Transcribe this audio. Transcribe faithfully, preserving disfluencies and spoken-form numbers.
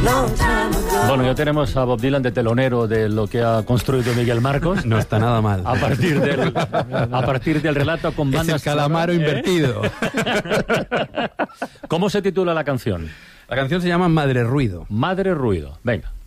Bueno, ya tenemos a Bob Dylan de telonero de lo que ha construido Miguel Marcos. No está nada mal. A partir del, a partir del relato con bandas... Es el calamaro invertido. ¿Cómo se titula la canción? La canción se llama Madre Ruido. Madre Ruido. Venga.